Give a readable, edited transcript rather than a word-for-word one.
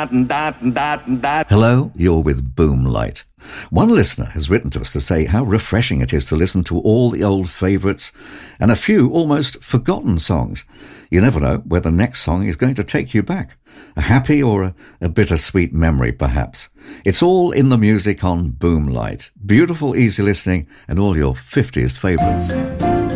Hello, you're with Boomlight. One listener has written to us to say how refreshing it is to listen to all the old favourites and a few almost forgotten songs. You never know where the next song is going to take you back. A happy or a bittersweet memory, perhaps. It's all in the music on Boomlight. Beautiful, easy listening and all your 50s favourites.